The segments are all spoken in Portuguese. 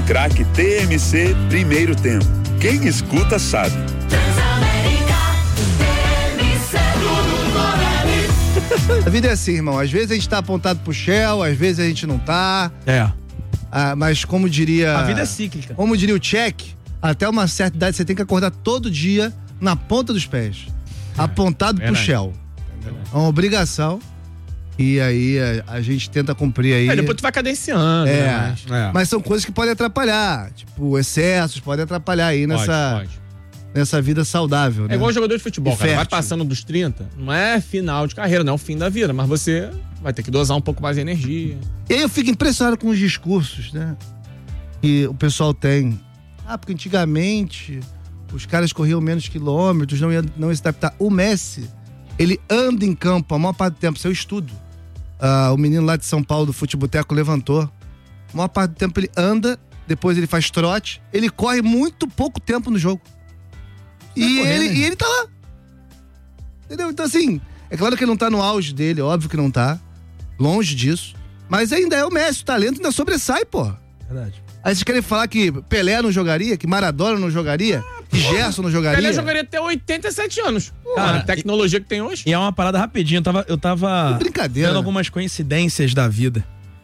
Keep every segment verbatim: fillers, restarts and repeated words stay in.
craque T M C primeiro tempo. Quem escuta sabe. A vida é assim, irmão. Às vezes a gente tá apontado pro Shell, às vezes a gente não tá. É. Ah, mas como diria... A vida é cíclica. Como diria o Tchek, até uma certa idade você tem que acordar todo dia na ponta dos pés. É, apontado pro Shell. É uma obrigação. E aí a, a gente tenta cumprir aí. É, depois tu vai cadenciando. É, né? mas, é. mas são coisas que podem atrapalhar. Tipo, excessos podem atrapalhar aí nessa, pode, pode. nessa vida saudável. É né? igual jogador de futebol, cara. Vai passando dos trinta, não é final de carreira, não é o fim da vida, mas você vai ter que dosar um pouco mais de energia. E aí eu fico impressionado com os discursos, né? Que o pessoal tem. Ah, porque antigamente os caras corriam menos quilômetros, não iam, não iam se adaptar. O Messi, ele anda em campo a maior parte do tempo, isso eu estudo. Uh, o menino lá de São Paulo do Futeboteco levantou. A maior parte do tempo ele anda, depois ele faz trote, ele corre muito pouco tempo no jogo. E ele, e ele tá lá. Entendeu? Então assim, é claro que ele não tá no auge dele, óbvio que não tá. Longe disso. Mas ainda é o Messi, o talento ainda sobressai, pô. Verdade. Aí vocês querem falar que Pelé não jogaria, que Maradona não jogaria, ah, que Gerson não jogaria? Pelé jogaria até oitenta e sete anos. Cara, a tecnologia e, que tem hoje. E é uma parada rapidinha, eu tava, eu tava brincadeira, vendo algumas coincidências da vida.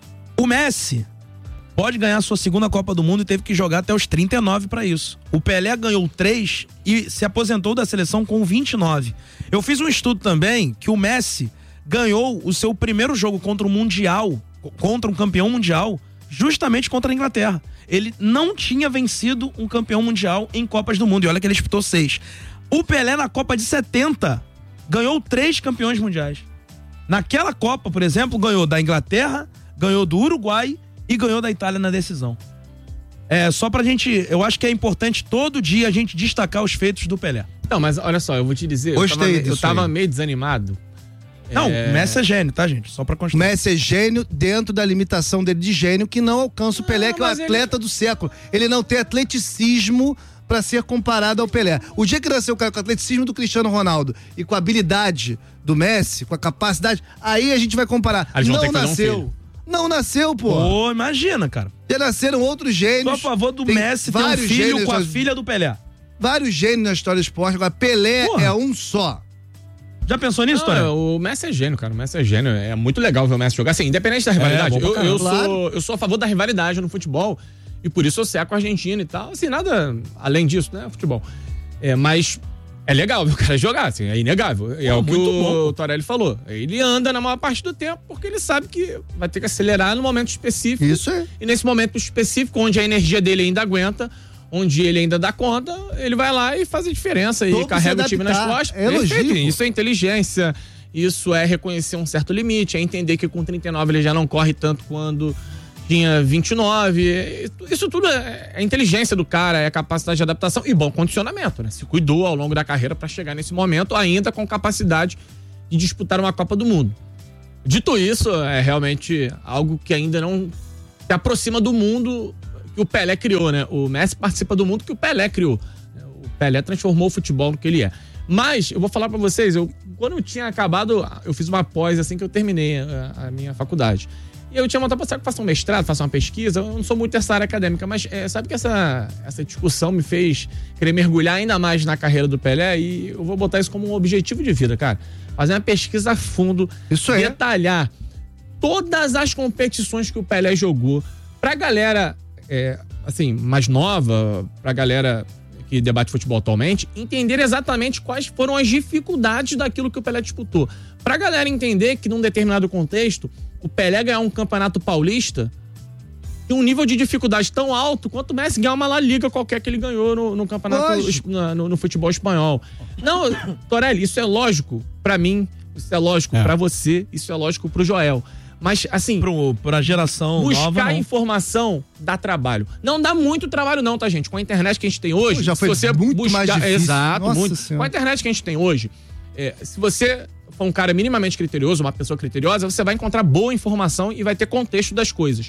O Messi pode ganhar a sua segunda Copa do Mundo e teve que jogar até os trinta e nove pra isso. O Pelé ganhou três e se aposentou da seleção com vinte e nove. Eu fiz um estudo também que o Messi ganhou o seu primeiro jogo contra o Mundial, contra um campeão mundial, justamente contra a Inglaterra. Ele não tinha vencido um campeão mundial em Copas do Mundo. E olha que ele disputou seis. O Pelé, na Copa de setenta, ganhou três campeões mundiais. Naquela Copa, por exemplo, ganhou da Inglaterra, ganhou do Uruguai e ganhou da Itália na decisão. É, só pra gente... Eu acho que é importante todo dia a gente destacar os feitos do Pelé. Não, mas olha só, eu vou te dizer... Gostei eu tava, eu tava aí. meio desanimado. Não, é... o Messi é gênio, tá, gente? Só pra constar. O Messi é gênio dentro da limitação dele de gênio, que não alcança o Pelé, não, que é o atleta ele... do século. Ele não tem atleticismo pra ser comparado ao Pelé. O dia que nasceu o cara com o atleticismo do Cristiano Ronaldo e com a habilidade do Messi, com a capacidade, aí a gente vai comparar. Não nasceu. Um não nasceu, pô. Pô, imagina, cara. Já nasceram outros gênios. Só a favor do Messi ter um filho com a filha do Pelé. Vários gênios na história do esporte. Agora, Pelé Porra. é um só. Já pensou nisso, Tony? O Messi é gênio, cara. O Messi é gênio. É muito legal ver o Messi jogar. Assim, independente da rivalidade. É, eu, eu, claro. sou, eu sou a favor da rivalidade no futebol. E por isso eu seco a Argentina e tal. Assim, nada além disso, né? Futebol. É, mas é legal ver o cara jogar, assim. É inegável. É Pô, o que o, bom. o Torelli falou. Ele anda na maior parte do tempo porque ele sabe que vai ter que acelerar no momento específico. Isso é. E nesse momento específico, onde a energia dele ainda aguenta, onde ele ainda dá conta, ele vai lá e faz a diferença. Todo e carrega o time nas costas. É lógico. Isso é inteligência, isso é reconhecer um certo limite, é entender que com trinta e nove ele já não corre tanto quando tinha vinte e nove. Isso tudo é, é inteligência do cara, é capacidade de adaptação e bom condicionamento, né? Se cuidou ao longo da carreira para chegar nesse momento, ainda com capacidade de disputar uma Copa do Mundo. Dito isso, é realmente algo que ainda não se aproxima do mundo que o Pelé criou, né? O Messi participa do mundo que o Pelé criou. O Pelé transformou o futebol no que ele é. Mas, eu vou falar pra vocês, eu, quando eu tinha acabado, eu fiz uma pós assim que eu terminei a, a minha faculdade. E eu tinha vontade de fazer um mestrado, fazer uma pesquisa. Eu não sou muito dessa área acadêmica, mas é, sabe que essa, essa discussão me fez querer mergulhar ainda mais na carreira do Pelé e eu vou botar isso como um objetivo de vida, cara. Fazer uma pesquisa a fundo, isso aí. Detalhar todas as competições que o Pelé jogou pra galera... É, assim, mais nova, pra galera que debate futebol atualmente, entender exatamente quais foram as dificuldades daquilo que o Pelé disputou. Pra galera entender que num determinado contexto, o Pelé ganhar um campeonato paulista tem um nível de dificuldade tão alto quanto o Messi ganhar uma La Liga qualquer que ele ganhou no, no campeonato, no, no, no futebol espanhol. Não, Torelli, isso é lógico pra mim, isso é lógico é. pra você, isso é lógico pro Joel. Mas, assim... Pro, pra geração buscar nova, Buscar informação dá trabalho. Não dá muito trabalho não, tá, gente? Com a internet que a gente tem hoje... Pô, já foi se você muito buscar, mais difícil. Exato, Nossa muito. Senhora. Com a internet que a gente tem hoje, é, se você for um cara minimamente criterioso, uma pessoa criteriosa, você vai encontrar boa informação e vai ter contexto das coisas.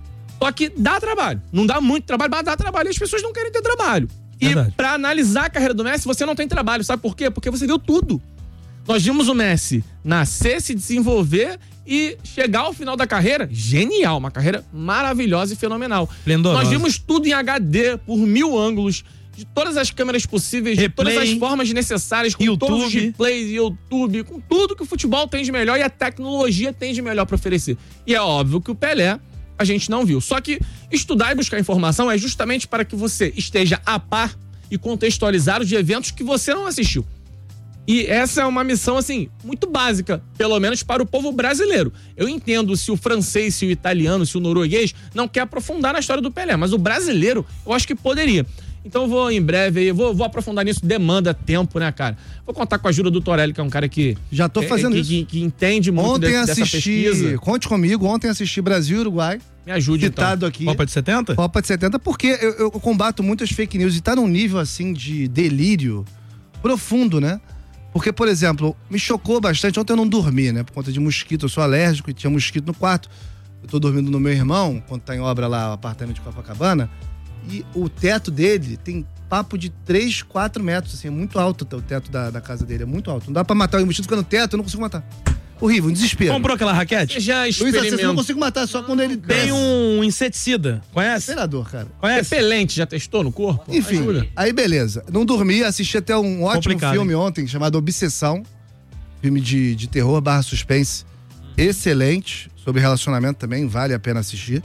Só que dá trabalho. Não dá muito trabalho, mas dá trabalho. E as pessoas não querem ter trabalho. E Verdade. Pra analisar a carreira do Messi, você não tem trabalho. Sabe por quê? Porque você viu tudo. Nós vimos o Messi nascer, se desenvolver e chegar ao final da carreira, genial, uma carreira maravilhosa e fenomenal. Esplendorosa. Nós vimos tudo em H D, por mil ângulos, de todas as câmeras possíveis, de Replay, todas as formas necessárias, com YouTube. todos os replays, YouTube, com tudo que o futebol tem de melhor e a tecnologia tem de melhor para oferecer. E é óbvio que o Pelé a gente não viu. Só que estudar e buscar informação é justamente para que você esteja a par e contextualizar os eventos que você não assistiu. E essa é uma missão, assim, muito básica, pelo menos para o povo brasileiro. Eu entendo se o francês, se o italiano, se o norueguês não quer aprofundar na história do Pelé, mas o brasileiro, eu acho que poderia. Então eu vou em breve aí, vou, vou aprofundar nisso, demanda tempo, né, cara? Vou contar com a ajuda do Torelli, que é um cara que... Já tô fazendo é, que, isso. Que, que entende muito ontem de, assisti, dessa pesquisa. Conte comigo, ontem assisti Brasil e Uruguai. Me ajude, citado então. aqui. Copa de setenta? Copa de setenta, porque eu, eu combato muitas fake news e tá num nível, assim, de delírio profundo, né? Porque, por exemplo, me chocou bastante, ontem eu não dormi, né? Por conta de mosquito, eu sou alérgico e tinha mosquito no quarto. Eu tô dormindo no meu irmão, quando tá em obra lá, o apartamento de Copacabana, e o teto dele tem papo de três, quatro metros, assim, é muito alto o teto da, da casa dele, é muito alto. Não dá pra matar o mosquito, fica no teto, eu não consigo matar. Horrível, um desespero. Comprou aquela raquete? Você já Luiz, assim, eu não experimentou. consigo matar só quando ele Tem desce. um inseticida. Conhece? Senador, cara. Conhece? Repelente, já testou no corpo? Enfim, Ajuda. aí beleza. Não dormi, assisti até um ótimo Complicado, filme ontem, chamado Obsessão. Filme de, de terror barra suspense. Excelente. Sobre relacionamento também, vale a pena assistir.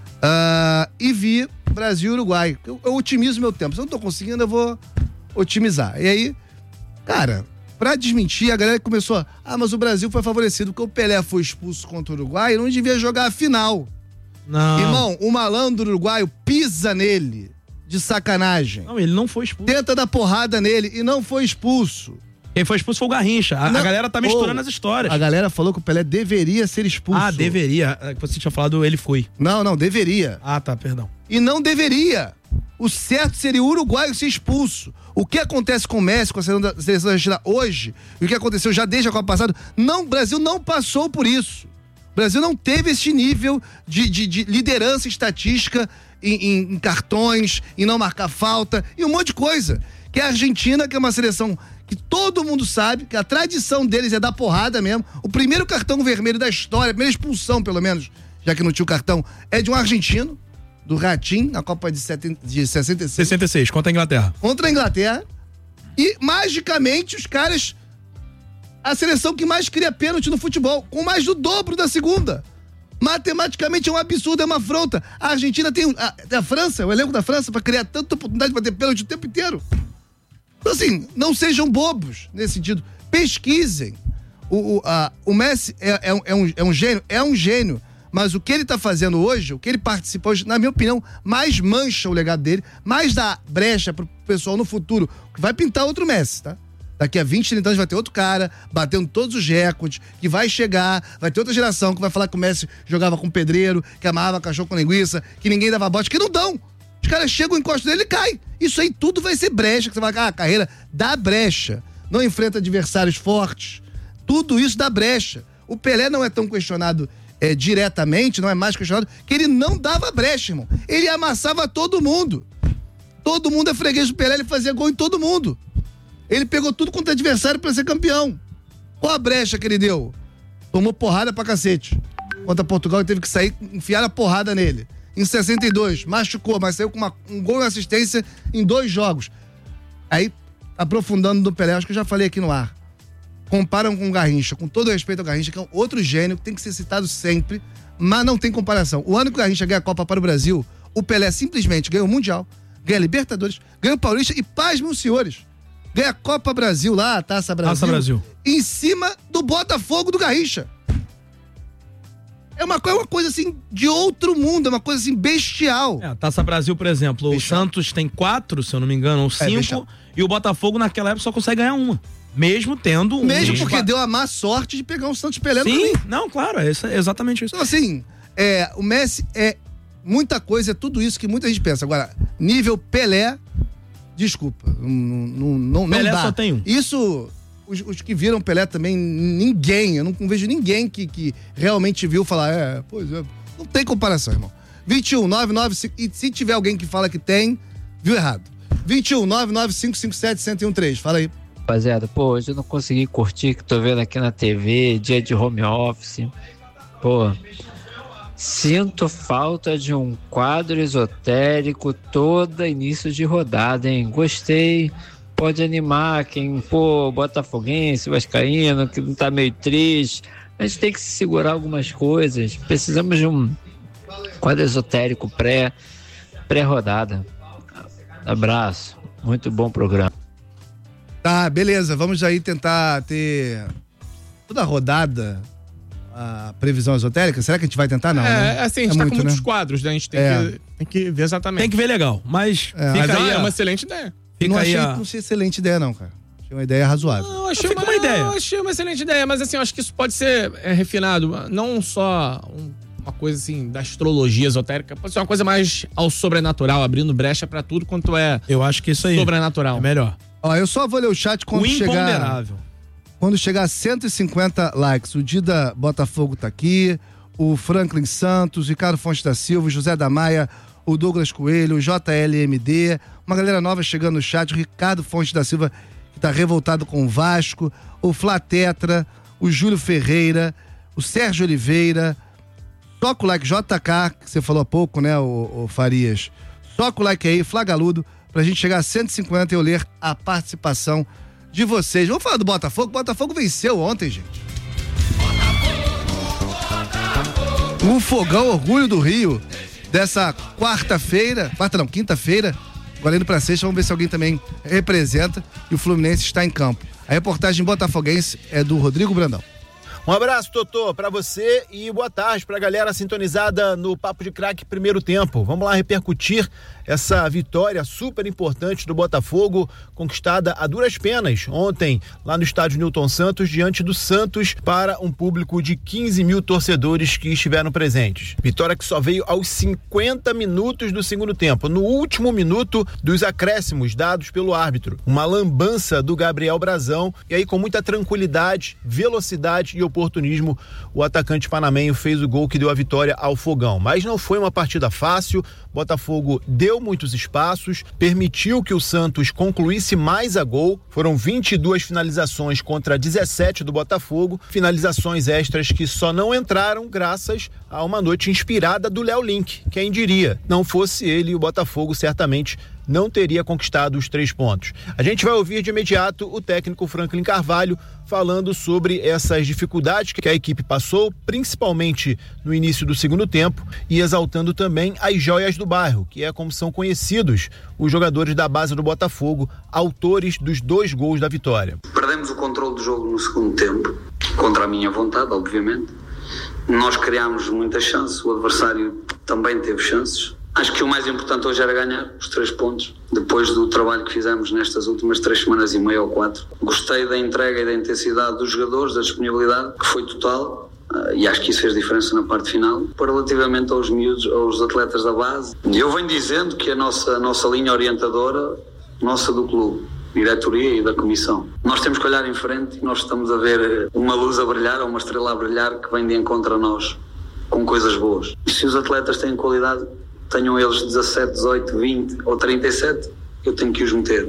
Uh, e vi Brasil e Uruguai. Eu, eu otimizo meu tempo. Se eu não tô conseguindo, eu vou otimizar. E aí, cara, pra desmentir, a galera começou a... Ah, mas o Brasil foi favorecido porque o Pelé foi expulso contra o Uruguai e não devia jogar a final. Não. Irmão, o malandro uruguaio pisa nele de sacanagem. Não, ele não foi expulso. Tenta dar porrada nele e não foi expulso. Quem foi expulso foi o Garrincha. A, Não. a galera tá misturando Ô, as histórias. A galera falou que o Pelé deveria ser expulso. Ah, deveria. Você tinha falado ele foi. Não, não, deveria. Ah, tá, perdão. E não deveria. O certo seria o uruguaio ser expulso. O que acontece com o Messi, com a seleção da seleção argentina hoje, e o que aconteceu já desde a Copa passada, não, o Brasil não passou por isso. O Brasil não teve esse nível de, de, de liderança estatística em, em, em cartões, em não marcar falta, e um monte de coisa. Que a Argentina, que é uma seleção que todo mundo sabe, que a tradição deles é dar porrada mesmo. O primeiro cartão vermelho da história, a primeira expulsão, pelo menos, já que não tinha o cartão, é de um argentino, do Ratinho, na Copa de, setenta, de sessenta e seis. sessenta e seis, contra a Inglaterra. Contra a Inglaterra. E, magicamente, os caras... A seleção que mais cria pênalti no futebol, com mais do dobro da segunda. Matematicamente é um absurdo, é uma afronta. A Argentina tem... A, a França, o elenco da França, pra criar tanta oportunidade pra ter pênalti o tempo inteiro. Então, assim, não sejam bobos nesse sentido. Pesquisem. O, o, a, o Messi é, é, é, um, é um gênio? É um gênio. Mas o que ele tá fazendo hoje, o que ele participa hoje, na minha opinião, mais mancha o legado dele, mais dá brecha pro pessoal no futuro, que vai pintar outro Messi, tá? Daqui a vinte, trinta anos vai ter outro cara, batendo todos os recordes, que vai chegar, vai ter outra geração que vai falar que o Messi jogava com pedreiro, que amarrava cachorro com linguiça, que ninguém dava bote, que não dão. Os caras chegam, encostam dele e cai. Isso aí tudo vai ser brecha, que você vai falar, ah, a carreira dá brecha. Não enfrenta adversários fortes. Tudo isso dá brecha. O Pelé não é tão questionado é, diretamente, não é mais questionado, que ele não dava brecha, irmão. Ele amassava todo mundo. Todo mundo é freguês do Pelé, ele fazia gol em todo mundo. Ele pegou tudo contra adversário pra ser campeão. Qual a brecha que ele deu? Tomou porrada pra cacete. Contra Portugal, ele teve que sair, enfiar a porrada nele. Em sessenta e dois, machucou, mas saiu com uma, um gol e assistência em dois jogos. Aí, aprofundando do Pelé, acho que eu já falei aqui no ar. Comparam com o Garrincha, com todo respeito ao Garrincha, que é um outro gênio, que tem que ser citado sempre, mas não tem comparação. O ano que o Garrincha ganha a Copa para o Brasil, o Pelé simplesmente ganha o Mundial, ganha a Libertadores, ganha o Paulista e, pasmem os senhores, ganha a Copa Brasil lá, a Taça Brasil, Taça Brasil, em cima do Botafogo do Garrincha. É uma, é uma coisa assim de outro mundo, é uma coisa assim bestial. É, a Taça Brasil, por exemplo, bestial. O Santos tem quatro, se eu não me engano, ou cinco, é, e o Botafogo naquela época só consegue ganhar uma. Mesmo tendo... Mesmo um... porque deu a má sorte de pegar um Santos Pelé no Sim, caminho. não, claro, é exatamente isso. Então assim, é, o Messi é muita coisa, é tudo isso que muita gente pensa. Agora, nível Pelé, desculpa, não, não, não, Pelé não dá. Só tem um. Isso... Os, os que viram Pelé também, ninguém, eu não vejo ninguém que, que realmente viu falar, é, pois é, não tem comparação, irmão. vinte e um, nove nove cinco, e se tiver alguém que fala que tem, viu errado. vinte e um, nove nove cinco cinco sete, um zero um três, fala aí. Rapaziada, pô, hoje eu não consegui curtir, que tô vendo aqui na T V, dia de home office. Pô, sinto falta de um quadro esotérico todo início de rodada, hein? Gostei, pode animar quem, pô, botafoguense, vascaíno, que não tá meio triste. A gente tem que se segurar algumas coisas. Precisamos de um quadro esotérico pré, pré-rodada. Abraço, muito bom programa. Tá, beleza, vamos aí tentar ter toda a rodada a previsão esotérica. Será que a gente vai tentar? Não, é, né? assim, a gente é tá muito, com muitos né? quadros, né? A gente tem, É. que, tem que ver exatamente. Tem que ver legal, mas É, fica Mas aí, é a- uma excelente ideia. fica não, aí achei, a- não achei excelente ideia, não, cara. Achei uma ideia razoável. Não, achei Fica uma, uma ideia. Eu achei uma excelente ideia, mas assim, eu acho que isso pode ser é, refinado. Não só um- uma coisa assim da astrologia esotérica, pode ser uma coisa mais ao sobrenatural, abrindo brecha pra tudo quanto é Eu acho que isso aí sobrenatural. é melhor. Ó, eu só vou ler o chat quando O chegar... imponderável. Quando chegar a cento e cinquenta likes. O Dida Botafogo tá aqui, o Franklin Santos, Ricardo Fonte da Silva, o José da Maia, o Douglas Coelho, o J L M D, uma galera nova chegando no chat, o Ricardo Fonte da Silva, que tá revoltado com o Vasco, o Flá Tetra, o Júlio Ferreira, o Sérgio Oliveira, toca o like, J K, que você falou há pouco, né, o, o Farias. Toca o like aí, Flagaludo, pra gente chegar a cento e cinquenta e eu ler a participação de vocês. Vamos falar do Botafogo? O Botafogo venceu ontem, gente. O Fogão Orgulho do Rio, dessa quarta-feira, quarta não, quinta-feira, agora indo pra sexta, vamos ver se alguém também representa, e o Fluminense está em campo. A reportagem botafoguense é do Rodrigo Brandão. Um abraço, Totô, pra você e boa tarde pra galera sintonizada no Papo de Craque primeiro tempo. Vamos lá repercutir essa vitória super importante do Botafogo, conquistada a duras penas ontem lá no estádio Newton Santos, diante do Santos, para um público de quinze mil torcedores que estiveram presentes. Vitória que só veio aos cinquenta minutos do segundo tempo, no último minuto dos acréscimos dados pelo árbitro. Uma lambança do Gabriel Brazão, e aí com muita tranquilidade, velocidade e oportunismo, o atacante panamenho fez o gol que deu a vitória ao Fogão. Mas não foi uma partida fácil, Botafogo deu muitos espaços, permitiu que o Santos concluísse mais a gol, foram vinte e duas finalizações contra dezessete do Botafogo, finalizações extras que só não entraram graças a uma noite inspirada do Léo Link, quem diria, não fosse ele, o Botafogo certamente não teria conquistado os três pontos. A gente vai ouvir de imediato o técnico Franklin Carvalho falando sobre essas dificuldades que a equipe passou, principalmente no início do segundo tempo, e exaltando também as joias do bairro, que é como são conhecidos os jogadores da base do Botafogo, autores dos dois gols da vitória. Perdemos o controle do jogo no segundo tempo, contra a minha vontade, obviamente. Nós criámos muitas chances, o adversário também teve chances. Acho que o mais importante hoje era ganhar os três pontos, depois do trabalho que fizemos nestas últimas três semanas e meia ou quatro. Gostei da entrega e da intensidade dos jogadores, da disponibilidade, que foi total, e acho que isso fez diferença na parte final. Relativamente aos miúdos, aos atletas da base, eu venho dizendo que a nossa, a nossa linha orientadora, nossa do clube, diretoria e da comissão, nós temos que olhar em frente e nós estamos a ver uma luz a brilhar, ou uma estrela a brilhar, que vem de encontro a nós, com coisas boas. E se os atletas têm qualidade, tenham eles dezassete, dezoito, vinte ou trinta e sete, eu tenho que os meter.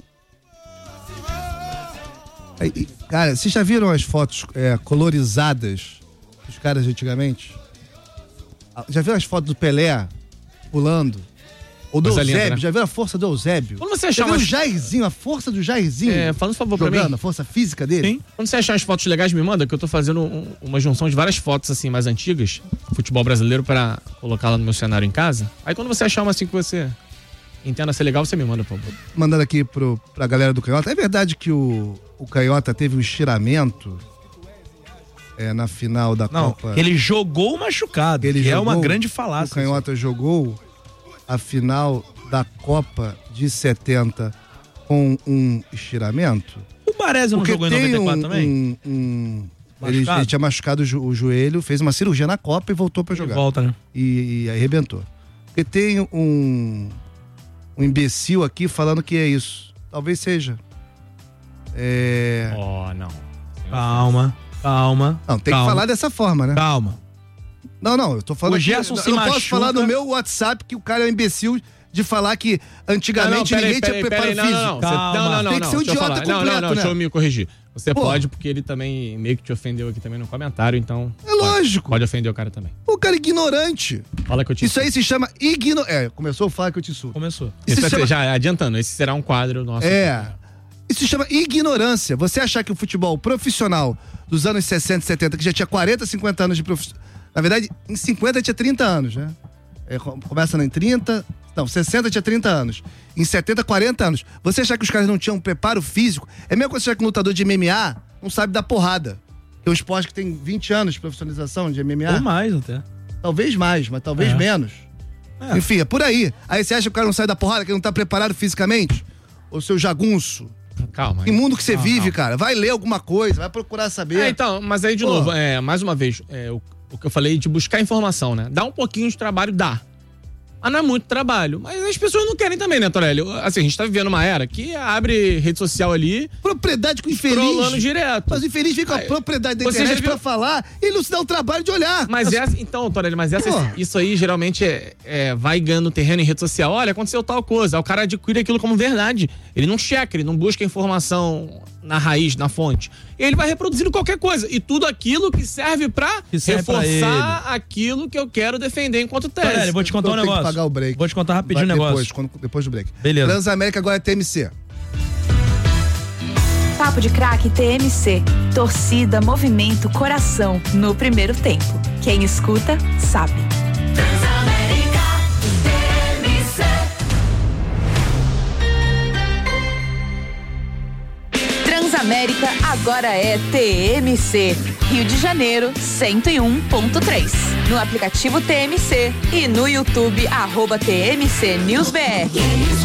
Aí, cara, vocês já viram as fotos é, colorizadas dos caras de antigamente? Já viram as fotos do Pelé pulando? Ou do Coisa linda, Eusébio? né? Já viram a força do Eusébio? Quando você Já achar viu o umas... Jairzinho, a força do Jairzinho? É, fala um favor pra jogando, mim. a força física dele? Sim. Quando você achar as fotos legais, me manda, que eu tô fazendo um- uma junção de várias fotos assim mais antigas, futebol brasileiro, pra colocar lá no meu cenário em casa. Aí quando você achar uma assim que você entenda ser legal, você me manda, por favor. Mandando aqui pro, pra galera do Canhota. É verdade que o, o Canhota teve um estiramento é, na final da Não, Copa? ele jogou machucado, Ele que é jogou- uma grande O falácia. Canhota jogou a final da Copa de setenta com um estiramento? O Baresi não Porque jogou em tem noventa e quatro um, também? um, um ele, Machucado? ele tinha machucado o, jo- o joelho, fez uma cirurgia na Copa e voltou pra jogar. Volta, né? E, e arrebentou. Porque tem um, um imbecil aqui falando que é isso. Talvez seja. É... Oh, não. Calma, calma. Não, tem calma, que falar dessa forma, né? Calma. Não, não, eu tô falando O que- Gerson eu se não posso machuca. falar no meu WhatsApp que o cara é um imbecil de falar que antigamente Não, não, peraí, ninguém peraí, tinha preparo peraí, não, físico. não, não. Calma. Você- não, não, não, Tem que não, ser um deixa eu idiota falar. Não, não, completo, não, né? deixa eu me corrigir. Você Pô. pode, porque ele também meio que te ofendeu aqui também no comentário, então... É lógico. Pode ofender o cara também. O cara é ignorante. Fala que eu te Isso aí se chama ignorância. É, começou a falar que eu te insulto. Começou. Isso Esse vai se chama... ser- já adiantando, esse será um quadro nosso. É. Isso se chama ignorância. Você achar que o futebol profissional dos anos sessenta e setenta, que já tinha quarenta, cinquenta anos de profissional. Na verdade, em cinquenta tinha trinta anos, né? É, começa em trinta. Não, sessenta tinha trinta anos. Em setenta, quarenta anos. Você achar que os caras não tinham preparo físico? É mesmo que você achar que um lutador de M M A não sabe dar porrada. É um esporte que tem vinte anos de profissionalização de M M A. Ou mais até. Talvez mais, mas talvez É. menos. É. Enfim, é por aí. Aí você acha que o cara não sai da porrada, que ele não tá preparado fisicamente? Ô seu jagunço. Calma. Que mundo que você Calma, vive, calma. cara? Vai ler alguma coisa, vai procurar saber. É, então, mas aí de Pô. novo, é, mais uma vez, é, o, o que eu falei de buscar informação, né? Dá um pouquinho de trabalho, dá. Mas não é muito trabalho. Mas as pessoas não querem também, né, Torelli? Assim, a gente tá vivendo uma era que abre rede social ali, Propriedade com infeliz. scrollando direto. Mas o infeliz vem com a Aí, propriedade da você internet já viu- pra falar e ele não se dá o trabalho de olhar. Mas essa, então, Torelli, mas essa, Pô. isso aí geralmente é, é, vai ganhando terreno em rede social. Olha, aconteceu tal coisa. Aí o cara adquire aquilo como verdade. Ele não checa, ele não busca informação na raiz, na fonte. E ele vai reproduzindo qualquer coisa. E tudo aquilo que serve pra Que serve pra reforçar aquilo que eu quero defender enquanto tese. Torelli, vou te contar um Então tem que negócio. pagar o break. Vou te contar rapidinho um Vai negócio. depois, quando- depois do break. Beleza. Transamérica agora é T M C. Papo de Craque T M C. Torcida, movimento, coração. No primeiro tempo. Quem escuta, sabe. Transamérica agora é T M C. Rio de Janeiro, cento e um ponto três. No aplicativo T M C e no YouTube, arroba T M C News B R.